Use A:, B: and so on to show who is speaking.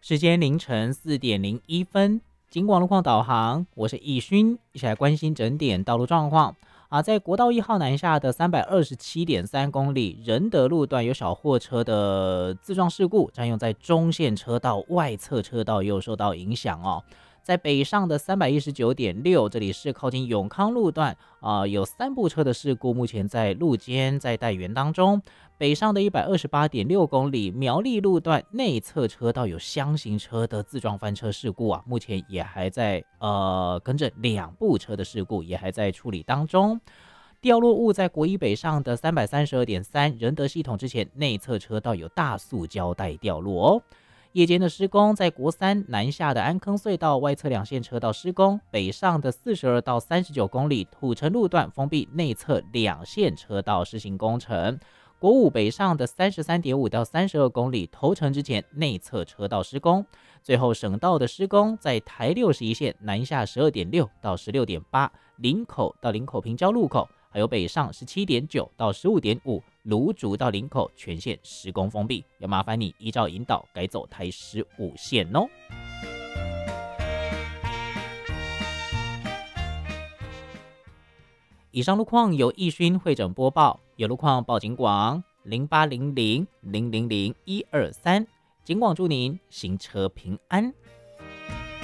A: 时间凌晨4:01，警广路况导航，我是易勋，一起来关心整点道路状况。在国道1号南下的327.3公里仁德路段有小货车的自撞事故，占用在中线车道外侧车道也有受到影响哦。在北上的319.6，这里是靠近永康路段有3部车的事故，目前在路肩在待援当中。北上的128.6公里苗栗路段内侧车道有厢型车的自撞翻车事故目前也还在跟着2部车的事故也还在处理当中。掉落物在国一北上的332.3仁德系统之前，内侧车道有大塑胶带掉落夜间的施工，在国3南下的安坑隧道外侧2线车道施工，北上的42到39公里土城路段封闭内侧2线车道施行工程。国5北上的33.5到32公里头城之前内侧车道施工。最后省道的施工在台61线南下12.6到16.8林口到林口平交路口，还有北上17.9到15.5芦竹到林口全线施工封闭，要麻烦你依照引导改走台15线哦。以上路况由易勋会诊播报，有路况报警广0800000123，警广祝您行车平安。